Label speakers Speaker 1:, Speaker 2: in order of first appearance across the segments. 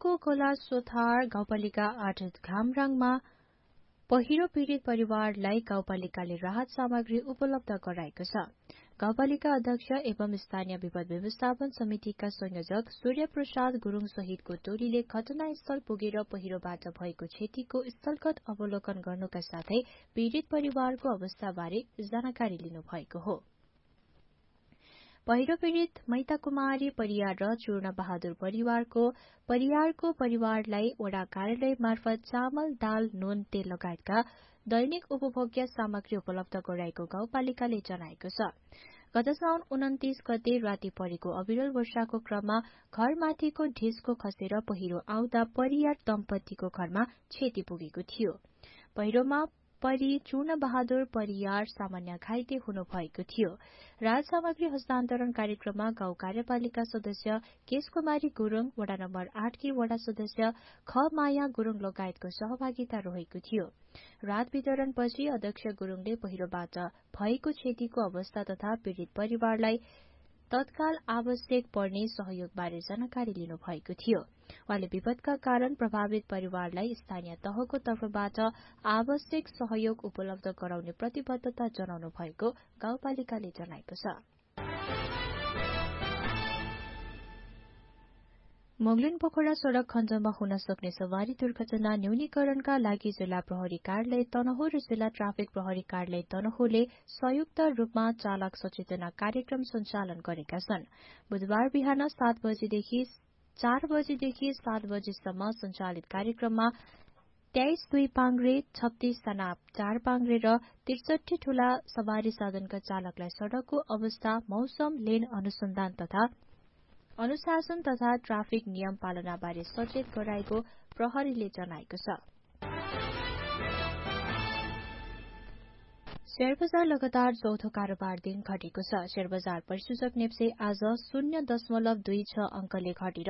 Speaker 1: जिल्लाको खोलासोथार गाउँपालिका 8 घामराङमा पहिरो पीड़ित परिवारलाई गाउँपालिकाले राहत सामग्री उपलब्ध गराएको छ। गाउँपालिका अध्यक्ष एवं स्थानीय विपद व्यवस्थापन समितिका संयोजक सूर्य प्रसाद गुरुङ सहितको टोलीले घटनास्थल पुगेर पहिरोबाट भएको क्षतिको स्थलगत अवलोकन गर्नुका साथै पीड़ित परिवारको अवस्थाबारे जानकारी लिनु भएको हो। पहिरो पीड़ित मैताकुमारी परियार र चूर्ण बहादुर परियारको परिवारलाई वडा कार्यालय मार्फत चामल, दाल, नुन, तेल लगायतका दैनिक उपभोग्य सामग्री उपलब्ध गराएको गाउँपालिकाले जनाएको छ। गत साउन 29 गते राति परेको अविरल वर्षाको क्रममा घरमाथिको ढिस्को खसेर पहिरो आउँदा परियार दम्पतिको घरमा क्षति पुगेको थियो। पहिरोमा परि चूर्ण बहादुर परियार सामान्य घाइते हुनु भएको थियो। राहत सामग्री हस्तान्तरण कार्यक्रममा गाउँ कार्यपालिका सदस्य केशकुमारी गुरुङ, वडा नम्बर 8 की वडा सदस्य ख माया गुरुङ लगायतको सहभागिता रहेको थियो। राहत वितरणपछि अध्यक्ष गुरुङले पहिरोबाट भएको क्षतिको अवस्था तथा पीड़ित परिवारलाई तत्काल आवश्यक पर्ने सहयोगबारे जानकारी लिनु भएको थियो। उहाँले विपदका कारण प्रभावित परिवारलाई स्थानीय तहको तर्फबाट आवश्यक सहयोग उपलब्ध गराउने प्रतिबद्धता जनाउनु भएको गाउँपालिकाले जनाएको छ। मोगलिन पोखरा सड़क खण्डमा हुन सक्ने सवारी दुर्घटना न्यूनीकरणका लागि जिल्ला प्रहरी कार्यालय तनहुँ र जिल्ला ट्राफिक प्रहरी कार्यालय तनहुँले संयुक्त रूपमा चालक सचेतना कार्यक्रम सञ्चालन गरेका छन्। बुधबार बिहान 7 बजेदेखि 4 बजेदेखि 7 बजेसम्म सञ्चालित कार्यक्रममा 23 दुई पाङ्ग्रे, 36 जना 4 पाङ्ग्रे र 63 ठूला सवारी साधनका चालकलाई सड़कको अवस्था, मौसम, लेन अनुशासन तथा ट्राफिक नियम पालनाबारे सचेत गराएको प्रहरीले जनाएको छ। शेयर बजार लगातार चौथो कारोबार दिन घटेको छ। शेयर बजार परिसूचक नेप्से आज 0.26 अंकले घटेर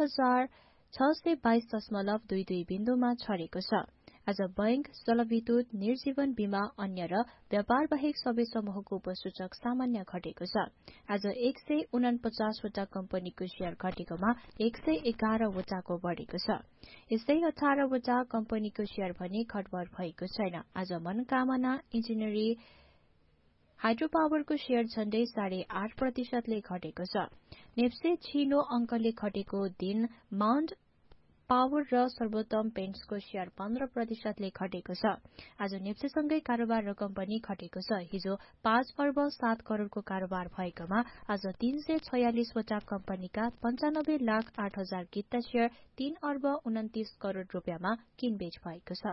Speaker 1: 2622.22 बिन्दुमा छरेको छ। आज बैंक, जलविद्युत, निर्जीवन बीमा, अन्य र व्यापार बाहेक सबै समूहको उपसूचक सामान्य घटेको छ। आज 149 वटा कम्पनीको शेयर घटेकोमा 111 वटाको बढ़ेको छ। यस्तै 18 वटा कम्पनीको शेयर भने घटबढ़ भएको छैन। आज मनोकामना इन्जिनियरिङ हाइड्रोपावरको शेयर झण्डै 8.5% ले घटेको छ। नेप्से छिनो अंकले घटेको दिन माउन्ट पावर र सर्वोत्तम पेन्ट्सको शेयर 15% ले घटेको छ। आज नेप्सेसँगै कारोबार रकम पनि घटेको छ। हिजो 5 अर्ब 7 करोड़को कारोबार भएकोमा आज 346 वटा कम्पनीका 95,08,000 किता शेयर 3 अर्ब 29 करोड़ रुपियाँमा किनबेच भएको छ।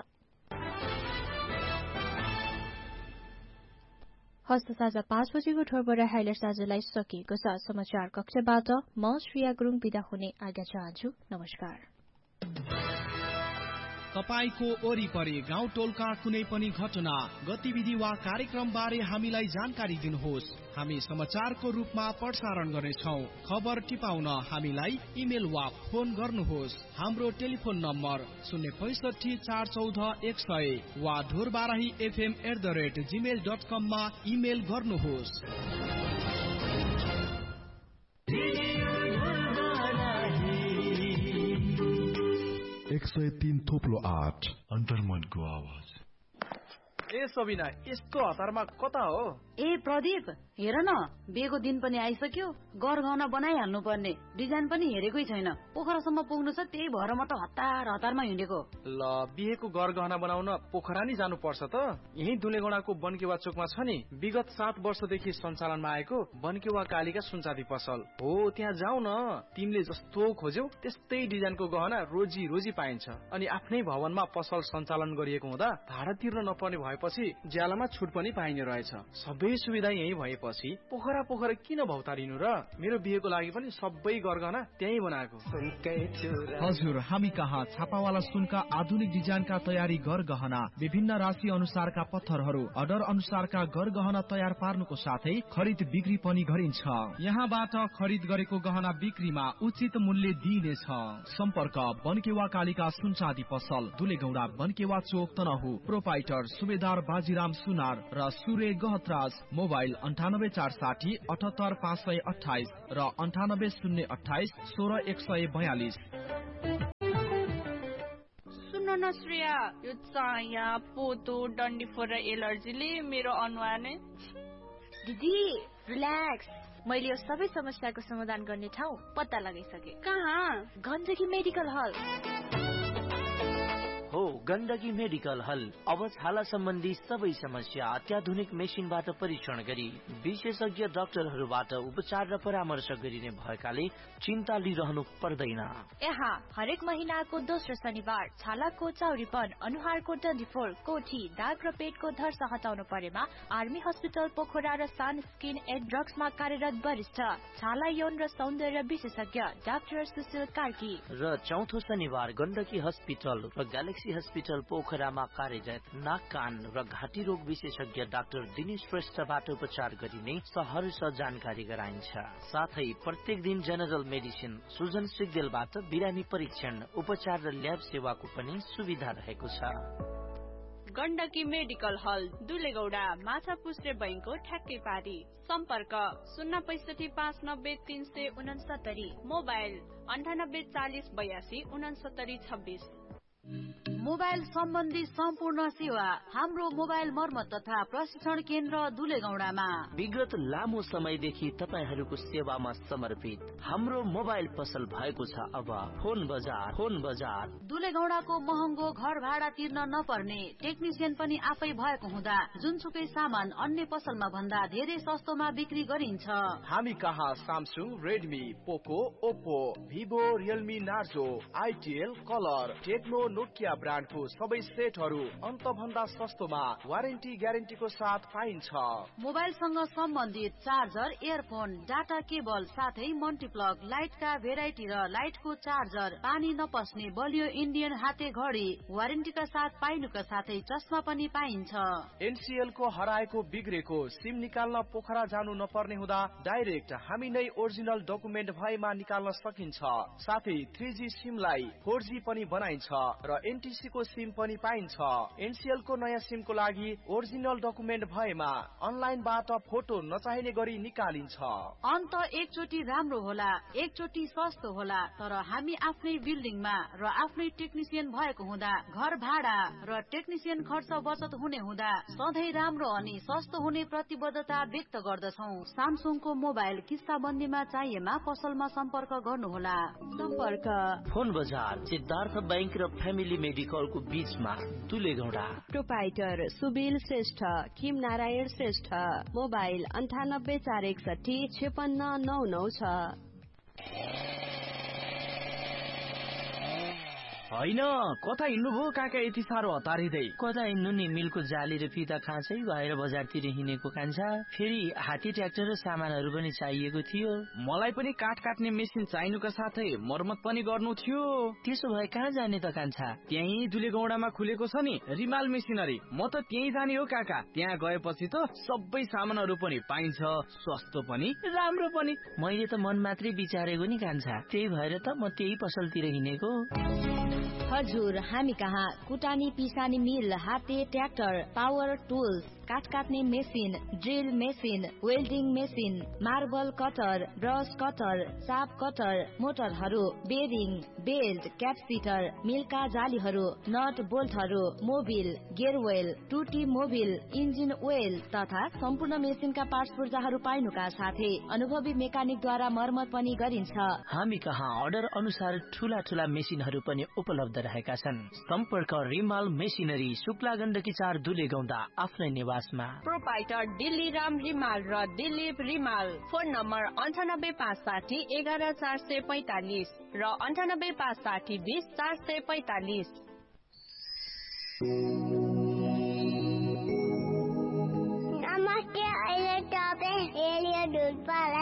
Speaker 1: हस्त साँझ 5 बजेको ठोरबरा हाइलाइट्स आजलाई सकिएको छ। समाचार कक्षबाट म श्रेया गुरुङ बिदा हुने आज्ञा चाहन्छु। नमस्कार।
Speaker 2: तपाईको वरिपरि गाउँ टोलका कुनै पनि घटना, गतिविधि वा कार्यक्रम बारे हामीलाई जानकारी दिनुहोस्। हामी समाचारको रूपमा प्रसारण गर्नेछौं। खबर टिपाउन हामीलाई इमेल वा फोन गर्नुहोस्। हाम्रो टेलिफोन नम्बर 065 414 100 वा ढोरबाराही fm@gmail.com मा इमेल गर्नुहोस्।
Speaker 3: 103.8 अन्तर्मनको आवाज।
Speaker 4: ए सबिना, यस्तो हतारमा कता हो?
Speaker 5: ए प्रदीप, हेर न, बिहेको दिन पनि आइसक्यो। गरगहना बनाइहाल्नु पर्ने, डिजाइन पनि हेरेकै छैन। पोखरासम्म पुग्नु छ, त्यही भएर म त हतारमा हिँडेको।
Speaker 4: ल, बिहेको गरगहना बनाउन पोखरा नि जानु पर्छ त। यही दुलेगौडाको बनकेवा चोकमा छ नि, विगत 7 वर्षदेखि सञ्चालनमा आएको बनकेवा कालीका सुनचाँदी पसल हो। त्यहाँ जाऊ न। तिमीले जस्तो खोज्यौ त्यस्तै डिजाइनको गहना रोजी पाइन्छ। अनि आफ्नै भवनमा पसल सञ्चालन गरिएको हुँदा भाडा तिर्न नपर्ने भएपछि ज्यालामा छुट पनि पाइने रहेछ। सबै सुविधा यही भएपछि पोखरा किन भौतारिनु र? मेरो बिहेको लागि पनि सबै गरगहना त्यही बनाएको।
Speaker 2: हजुर, हामी कहाँ छापावाला सुनका आधुनिक डिजाइनका तयारी गरगहना, विभिन्न राशि अनुसारका पत्थरहरू, अर्डर अनुसारका गरगहना तयार पार्नुको साथै खरिद बिक्री पनि गरिन्छ। यहाँबाट खरिद गरेको गहना बिक्रीमा उचित मूल्य दिइनेछ। सम्पर्क बनकेवा कालीका सुनचाँदी पसल, दुलेगौडा, बनकेवा चोक, तनहुँ। प्रोपाइटर सुबेदार बाजीराम सुनार र सूर्य गहतराज। मोबाइल 98 460 78 528 र 98 028 16 142।
Speaker 6: न श्रेया, यो चाया पोतो डन्डीफोर र एलर्जीले मेरो अनुहार नै।
Speaker 1: दिदी रिल्याक्स, मैले यो सबै समस्याको समाधान गर्ने ठाउँ पत्ता लगाइसके।
Speaker 6: कहाँ?
Speaker 1: गण्डकी मेडिकल हल
Speaker 7: हो। गण्डकी मेडिकल हल अब छाला सम्बन्धी सबै समस्या अत्याधुनिक मेसिनबाट परीक्षण गरी विशेषज्ञ डाक्टरहरूबाट उपचार र परामर्श गरिने भएकाले चिन्ता लिइरहनु पर्दैन।
Speaker 1: यहाँ हरेक महिनाको दोस्रो शनिबार छालाको चाउरीपन, अनुहारको डन्डीफोर, कोठी, दाग र पेटको धर्स हटाउनु परेमा आर्मी हस्पिटल पोखरा र सान स्किन एन्ड ड्रग्समा कार्यरत वरिष्ठ छाला यौन र सौन्दर्य विशेषज्ञ डाक्टर सुशील कार्की
Speaker 7: र चौथो शनिबार गण्डकी हस्पिटल र ग्यालेक्सी हस्पिटल पोखरामा कार्यरत नाक, कान र घाँटी रोग विशेषज्ञ डाक्टर दिनेश श्रेष्ठबाट उपचार गरिने सहर्ष जानकारी गराइन्छ। साथै प्रत्येक दिन जेनरल मेडिसिन सुजन सिग्देलबाट बिरामी परीक्षण, उपचार र ल्याब सेवाको पनि सुविधा रहेको छ।
Speaker 6: गण्डकी मेडिकल हल दुलेगौडा, माछापुच्छ्रे बैंकको ठ्याक्कै पारी। सम्पर्क 065590369, मोबाइल 9840826926।
Speaker 5: मोबाइल सम्बन्धी सम्पूर्ण सेवा हाम्रो मोबाइल मर्मत तथा प्रशिक्षण केन्द्र दुलेगौडामा।
Speaker 7: विगत लामो समयदेखि तपाईहरूको सेवामा समर्पित हाम्रो मोबाइल पसल भएको छ अब फोन बजार।
Speaker 5: दुलेगौडाको महँगो घर भाडा तिर्न नपर्ने, टेक्निसियन पनि आफै भएको हुँदा जुनसुकै सामान अन्य पसलमा भन्दा धेरै सस्तोमा बिक्री गरिन्छ।
Speaker 4: हामी कहाँ सामसुङ, रेडमी, पोको, Oppo, Vivo, Realme, Narzo, आइटिएल, colour, Tecno, Nokia ब्रान्डको सबै सेटहरू अन्त भन्दा सस्तोमा वारेन्टी ग्यारेन्टीको साथ पाइन्छ।
Speaker 5: मोबाइलसँग सम्बन्धित चार्जर, इयरफोन, डाटा केबल साथै मल्टिप्लग, लाइटका भेराइटी र लाइटको चार्जर, पानी नपस्ने बलियो इन्डियन हाते घडी वारेन्टीका साथ पाइनुका साथै चस्मा पनि पाइन्छ।
Speaker 4: एनसीएल को हराएको बिग्रेको सिम निकाल्न पोखरा जानु नपर्ने हुँदा डाइरेक्ट हामी नै ओरिजिनल डकुमेन्ट भएमा निकाल्न सकिन्छ। साथै 3G सिमलाई 4G पनि बनाइन्छ र एनटीसी को सिम पनि पाइन्छ। एनसीएल को नयाँ सिमको लागि ओरिजिनल डकुमेन्ट भएमा अनलाइनबाट फोटो नचाहिने गरी निकालिन्छ।
Speaker 5: अन्त एकचोटि राम्रो होला, एकचोटि सस्तो होला, तर हामी आफ्नै बिल्डिङमा र आफ्नै टेक्निसियन भएको हुँदा घर भाडा र टेक्निसियन खर्च बचत हुने हुँदा सधैँ राम्रो अनि सस्तो हुने प्रतिबद्धता व्यक्त गर्दछौँ। सामसुङको मोबाइल किस्ताबन्दीमा चाहिएमा पसलमा सम्पर्क गर्नुहोला। सम्पर्क
Speaker 7: फोन बजार, सिद्धार्थ बैंक र फ्यामिली मेडिकलको बीचमा दुलेगौडा।
Speaker 8: प्रोपाइटर सुबिल श्रेष्ठ, किम नारायण श्रेष्ठ, मोबाइल 9841656996।
Speaker 4: होइन कता हिँड्नुभयो काका यति साह्रो हतारिँदै?
Speaker 7: कता हिँड्नु नि, मिलको जाली र फिता खाँचै भएर बजारतिर हिँडेको कान्छा। फेरि हात्ती ट्र्याक्टर र सामानहरू पनि चाहिएको थियो।
Speaker 4: मलाई पनि काठ काट्ने मेसिन चाहिनुका साथै मर्मत पनि गर्नु थियो।
Speaker 7: त्यसो भए कहाँ जाने त कान्छा?
Speaker 4: त्यही दुलेगौडामा खुलेको छ नि रिमाल मेसिनरी, म त त्यही जाने हो काका। त्यहाँ गएपछि त सबै सामानहरू पनि पाइन्छ, सस्तो पनि राम्रो पनि।
Speaker 7: मैले त मन मात्रै विचारेको नि कान्छा, त्यही भएर त म त्यही पसलतिर हिँडेको।
Speaker 8: हजुर, हामी कहाँ कुटानी पिसानी मिल, हाते ट्र्याक्टर, पावर टुल्स, काठ काट्ने machine, drill machine, welding machine, marble cutter, brush cutter, चाप cutter, मोटरहरू, bearing, belt, क्यापसिटर, मिलका जालीहरू, not बोल्टहरू, Mobil, गेयरवेल, टुटी मोबिल, इन्जिन ओइल तथा सम्पूर्ण मेसिनका पार्ट्स पूर्जाहरू पाइनुका साथै अनुभवी मेकानिकद्वारा मर्मत पनि गरिन्छ।
Speaker 7: हामी कहाँ अर्डर अनुसार ठूला ठूला मेसिनहरू पनि उपलब्ध रहेका छन्। सम्पर्क रिमाल मेसिनरी, शुक्ला गण्डकी 4 दुलेगौडा, आफ्नै निवासमा।
Speaker 6: प्रोपाइटर दिल्ली राम रिमाल र दिलीप रिमाल। फोन नम्बर 9855114445 र 9855204445।
Speaker 9: नमस्ते, अहिले तपाईँ रेडियो दुधपाल